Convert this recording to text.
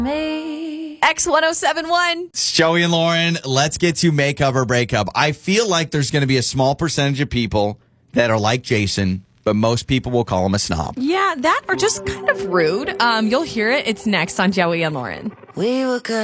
X1071. It's Joey and Lauren. Let's get to makeup or breakup. I feel like there's going to be a small percentage of people that are like Jason, but most people will call him a snob. Yeah, that or just kind of rude. You'll hear it. It's next on Joey and Lauren. We were good.